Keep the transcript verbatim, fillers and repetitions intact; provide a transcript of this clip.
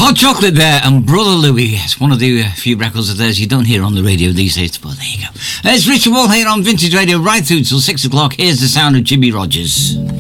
Hot Chocolate there and Brother Louie. It's one of the uh, few records of theirs you don't hear on the radio these days, but there you go. It's Richard Wall here on Vintage Radio right through till six o'clock. Here's the sound of Jimmy Rogers.